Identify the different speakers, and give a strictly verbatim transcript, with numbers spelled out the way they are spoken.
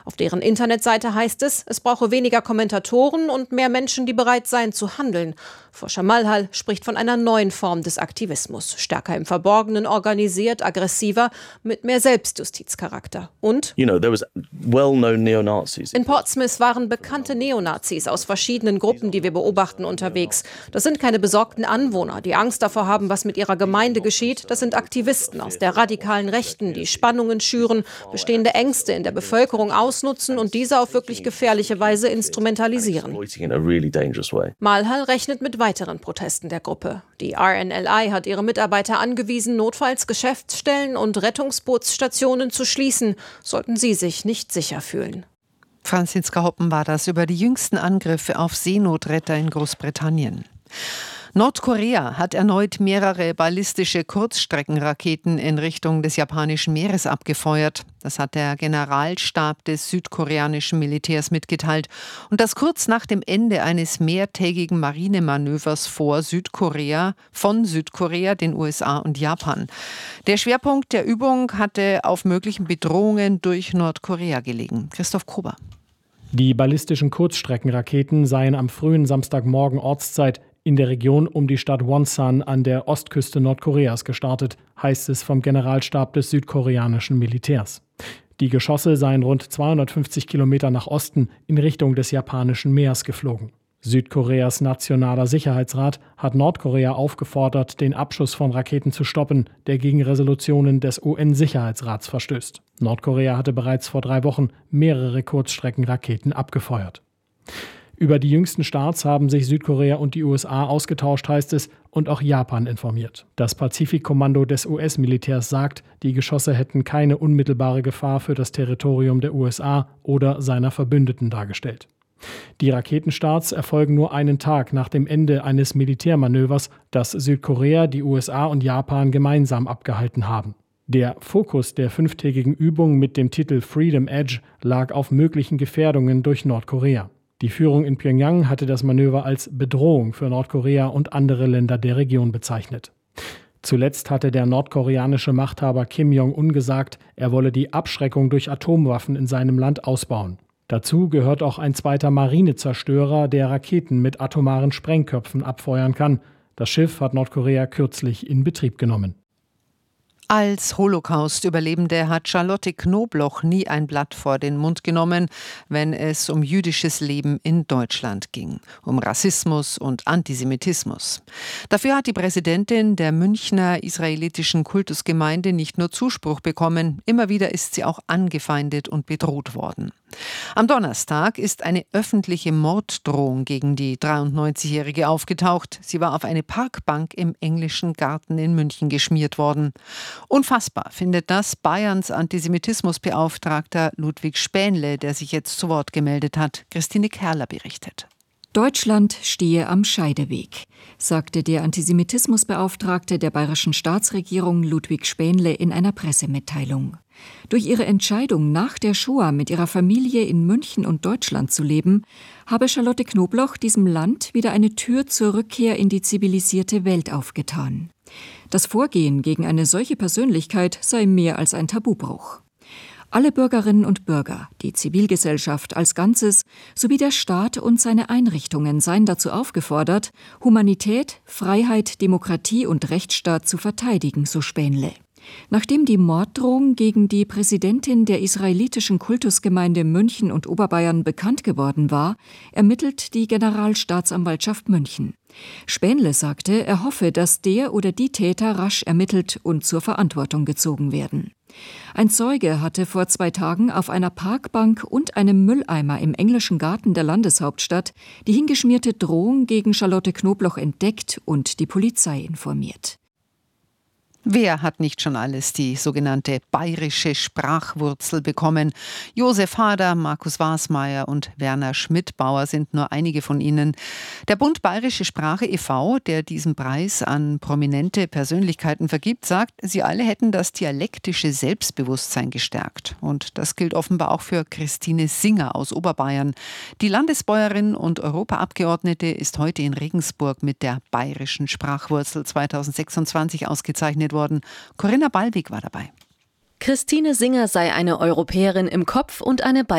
Speaker 1: Auf deren Internetseite heißt es, es brauche weniger Kommentatoren und mehr Menschen, die bereit seien zu handeln. Forscher Malhal spricht von einer neuen Form des Aktivismus, stärker im Verborgenen organisiert, aggressiver, mit mehr Selbstjustizcharakter. Und
Speaker 2: you know, there was well-known neo-Nazis.
Speaker 1: In Portsmouth waren bekannte Neonazis aus verschiedenen Gruppen, die wir beobachten, unterwegs. Das sind keine besorgten Anwohner, die Angst davor haben, was mit ihrer Gemeinde geschieht. Das sind Aktivisten aus der radikalen Rechten, die Spannungen schüren, bestehende Ängste in der Bevölkerung ausnutzen und diese auf wirklich gefährliche Weise instrumentalisieren. Malhal rechnet mit weiteren Protesten der Gruppe. Die R N L I hat ihre Mitarbeiter angewiesen, notfalls Geschäftsstellen und Rettungsbootsstationen zu schließen, sollten sie sich nicht sicher fühlen.
Speaker 3: Franziska Hoppen war das über die jüngsten Angriffe auf Seenotretter in Großbritannien. Nordkorea hat erneut mehrere ballistische Kurzstreckenraketen in Richtung des japanischen Meeres abgefeuert. Das hat der Generalstab des südkoreanischen Militärs mitgeteilt. Und das kurz nach dem Ende eines mehrtägigen Marinemanövers vor Südkorea, von Südkorea, den U S A und Japan. Der Schwerpunkt der Übung hatte auf möglichen Bedrohungen durch Nordkorea gelegen. Christoph Kober.
Speaker 4: Die ballistischen Kurzstreckenraketen seien am frühen Samstagmorgen Ortszeit in der Region um die Stadt Wonsan an der Ostküste Nordkoreas gestartet, heißt es vom Generalstab des südkoreanischen Militärs. Die Geschosse seien rund zweihundertfünfzig Kilometer nach Osten in Richtung des japanischen Meers geflogen. Südkoreas Nationaler Sicherheitsrat hat Nordkorea aufgefordert, den Abschuss von Raketen zu stoppen, der gegen Resolutionen des U N-Sicherheitsrats verstößt. Nordkorea hatte bereits vor drei Wochen mehrere Kurzstreckenraketen abgefeuert. Über die jüngsten Starts haben sich Südkorea und die U S A ausgetauscht, heißt es, und auch Japan informiert. Das Pazifikkommando des U S-Militärs sagt, die Geschosse hätten keine unmittelbare Gefahr für das Territorium der U S A oder seiner Verbündeten dargestellt. Die Raketenstarts erfolgen nur einen Tag nach dem Ende eines Militärmanövers, das Südkorea, die U S A und Japan gemeinsam abgehalten haben. Der Fokus der fünftägigen Übung mit dem Titel Freedom Edge lag auf möglichen Gefährdungen durch Nordkorea. Die Führung in Pyongyang hatte das Manöver als Bedrohung für Nordkorea und andere Länder der Region bezeichnet. Zuletzt hatte der nordkoreanische Machthaber Kim Jong-un gesagt, er wolle die Abschreckung durch Atomwaffen in seinem Land ausbauen. Dazu gehört auch ein zweiter Marinezerstörer, der Raketen mit atomaren Sprengköpfen abfeuern kann. Das Schiff hat Nordkorea kürzlich in Betrieb genommen.
Speaker 3: Als Holocaust-Überlebende hat Charlotte Knobloch nie ein Blatt vor den Mund genommen, wenn es um jüdisches Leben in Deutschland ging, um Rassismus und Antisemitismus. Dafür hat die Präsidentin der Münchner israelitischen Kultusgemeinde nicht nur Zuspruch bekommen, immer wieder ist sie auch angefeindet und bedroht worden. Am Donnerstag ist eine öffentliche Morddrohung gegen die dreiundneunzigjährige aufgetaucht. Sie war auf eine Parkbank im Englischen Garten in München geschmiert worden. Unfassbar findet das Bayerns Antisemitismusbeauftragter Ludwig Spähnle, der sich jetzt zu Wort gemeldet hat. Christine Kerler berichtet.
Speaker 5: Deutschland stehe am Scheideweg, sagte der Antisemitismusbeauftragte der bayerischen Staatsregierung Ludwig Spähnle in einer Pressemitteilung. Durch ihre Entscheidung, nach der Shoah mit ihrer Familie in München und Deutschland zu leben, habe Charlotte Knobloch diesem Land wieder eine Tür zur Rückkehr in die zivilisierte Welt aufgetan. Das Vorgehen gegen eine solche Persönlichkeit sei mehr als ein Tabubruch. Alle Bürgerinnen und Bürger, die Zivilgesellschaft als Ganzes sowie der Staat und seine Einrichtungen seien dazu aufgefordert, Humanität, Freiheit, Demokratie und Rechtsstaat zu verteidigen, so Spähnle. Nachdem die Morddrohung gegen die Präsidentin der israelitischen Kultusgemeinde München und Oberbayern bekannt geworden war, ermittelt die Generalstaatsanwaltschaft München. Spähnle sagte, er hoffe, dass der oder die Täter rasch ermittelt und zur Verantwortung gezogen werden. Ein Zeuge hatte vor zwei Tagen auf einer Parkbank und einem Mülleimer im englischen Garten der Landeshauptstadt die hingeschmierte Drohung gegen Charlotte Knobloch entdeckt und die Polizei informiert.
Speaker 3: Wer hat nicht schon alles die sogenannte bayerische Sprachwurzel bekommen? Josef Hader, Markus Wasmeier und Werner Schmidbauer sind nur einige von ihnen. Der Bund Bayerische Sprache e V, der diesen Preis an prominente Persönlichkeiten vergibt, sagt, sie alle hätten das dialektische Selbstbewusstsein gestärkt. Und das gilt offenbar auch für Christine Singer aus Oberbayern. Die Landesbäuerin und Europaabgeordnete ist heute in Regensburg mit der bayerischen Sprachwurzel zweitausendsechsundzwanzig ausgezeichnet worden. Corinna Ballwig war dabei.
Speaker 6: Christine Singer sei eine Europäerin im Kopf und eine